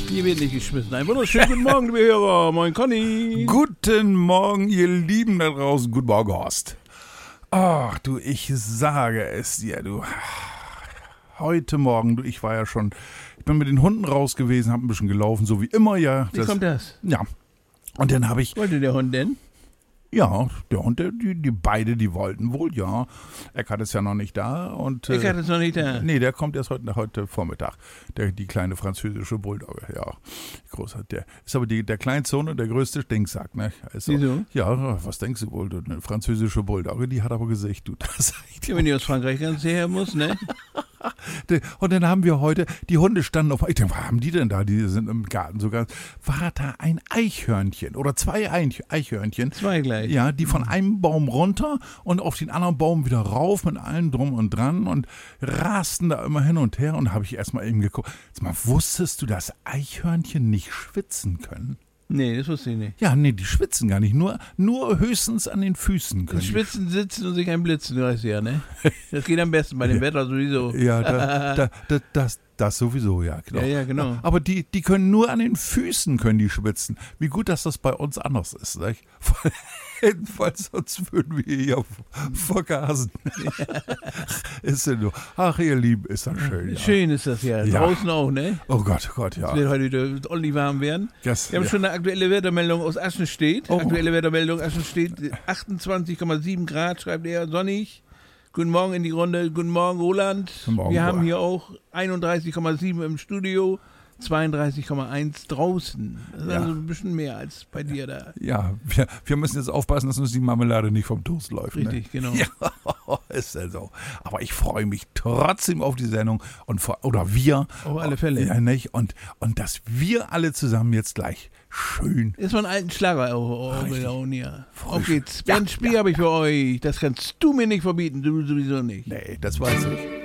Hier wird nicht geschmissen. Ein wunderschönen guten Morgen, liebe Hörer. Moin, Conny. Guten Morgen, ihr Lieben da draußen. Guten Morgen, Horst. Ach, du, ich sage es dir, du. Heute Morgen, du, ich bin mit den Hunden raus gewesen, hab ein bisschen gelaufen, so wie immer, ja. Wie kommt das? Ja. Und dann habe ich... Wollte der Hund denn? Ja, der Hund, die beide wollten wohl, ja. Eckhardt ist ja noch nicht da. Und, Eckhardt ist noch nicht da? Nee, der kommt erst heute Vormittag. Die kleine französische Bulldogge, ja. Großer, der ist aber der kleinste Hund und der größte Stinksack, ne? Also, wieso? Ja, was denkst du wohl? Eine französische Bulldogge, die hat aber gesagt, du, das ja, wenn die aus Frankreich ganz her muss, ne? Und dann haben wir heute, die Hunde standen auf, ich denke, was haben die denn da? Die sind im Garten sogar. War da ein Eichhörnchen oder zwei Eichhörnchen? Zwei gleich. Ja, die von einem Baum runter und auf den anderen Baum wieder rauf mit allem drum und dran und rasten da immer hin und her. Und habe ich erstmal eben geguckt. Sag mal, wusstest du, dass Eichhörnchen nicht schwitzen können? Nee, das wusste ich nicht. Ja, nee, die schwitzen gar nicht. Nur höchstens an den Füßen können. Schwitzen, sitzen und sich einblitzen, du weißt ja, ne? Das geht am besten bei dem Wetter sowieso. Ja, das sowieso, ja, genau. Ja, genau. Aber die können nur an den Füßen können die schwitzen. Wie gut, dass das bei uns anders ist, nicht? Weil sonst würden wir hier vergasen. Ja. Ist denn so. Ach, ihr Lieben, ist das schön. Ja. Schön ist das ja. Draußen auch, ne? Oh Gott, ja. Es wird heute wieder ordentlich warm werden. Wir haben schon eine aktuelle Wettermeldung aus Aschenstedt. Oh. Aktuelle Wettermeldung Aschenstedt, 28,7 Grad, schreibt er, sonnig. Guten Morgen in die Runde. Guten Morgen, Roland. Guten Morgen, wir haben hier auch 31,7 im Studio. 32,1 draußen. Das ist also ein bisschen mehr als bei dir da. Ja, wir müssen jetzt aufpassen, dass uns die Marmelade nicht vom Toast läuft. Richtig, ne? genau. Ja, ist ja so. Aber ich freue mich trotzdem auf die Sendung oder wir. Auf alle Fälle. Ja, nicht? Und dass wir alle zusammen jetzt gleich schön. Ist mal ein alten Schlager auch hier. Auf geht's. Ja, Ein Spiel habe ich für euch. Das kannst du mir nicht verbieten, du sowieso nicht. Nee, das weiß ich.